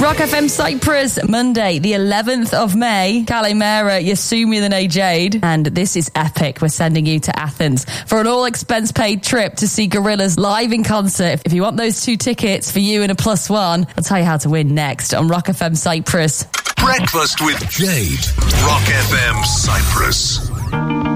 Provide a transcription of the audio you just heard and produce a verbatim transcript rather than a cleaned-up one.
Rock F M Cyprus, Monday, the eleventh of May. Kalimera, Yasumi the Nay Jade. And this is epic. We're sending you to Athens for an all-expense-paid trip to see Gorillaz live in concert. If you want those two tickets for you and a plus one, I'll tell you how to win next on Rock F M Cyprus. Breakfast with Jade. Rock F M Cyprus.